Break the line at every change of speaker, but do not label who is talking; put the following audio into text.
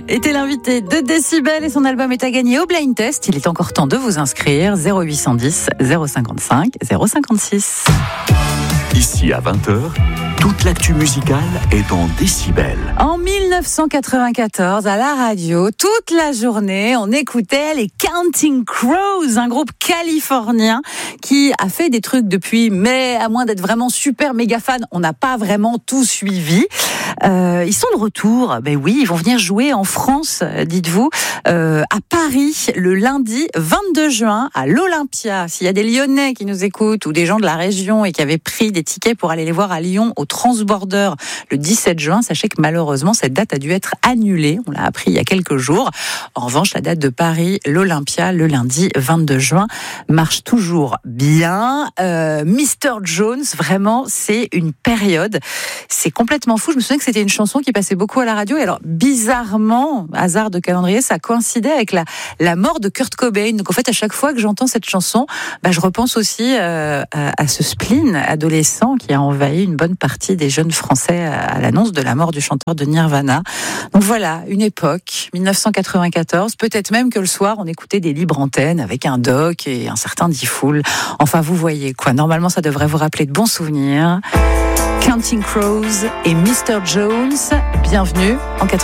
était l'invité de Décibel et son album est à gagner au Blind Test. Il est encore temps de vous inscrire. 0810 055 056.
Ici à 20h, toute l'actu musicale est dans Décibel.
En 1994, à la radio, toute la journée, on écoutait les Counting Crows, un groupe californien qui a fait des trucs depuis, mais à moins d'être vraiment super méga fan, on n'a pas vraiment tout suivi. Ils sont de retour, ben oui, ils vont venir jouer en France, dites-vous, à Paris, le lundi 22 juin, à l'Olympia. S'il y a des Lyonnais qui nous écoutent, ou des gens de la région et qui avaient pris des tickets pour aller les voir à Lyon, au Transborder, le 17 juin, sachez que malheureusement, cette date a dû être annulée. On l'a appris il y a quelques jours. En revanche, la date de Paris, l'Olympia, le lundi 22 juin, marche toujours bien. Mr. Jones, vraiment, c'est une période. C'est complètement fou. Je me souviens que c'était une chanson qui passait beaucoup à la radio. Et alors, bizarrement, hasard de calendrier, ça coïncidait avec la mort de Kurt Cobain. Donc, en fait, à chaque fois que j'entends cette chanson, je repense aussi à ce spleen adolescent qui a envahi une bonne partie des jeunes Français à l'annonce de la mort du chanteur de Nirvana. Donc voilà, une époque, 1994. Peut-être même que le soir, on écoutait des libres antennes avec un doc et un certain D-Fool. Enfin, vous voyez quoi. Normalement, ça devrait vous rappeler de bons souvenirs. Counting Crows et Mr. Jones, bienvenue en 80.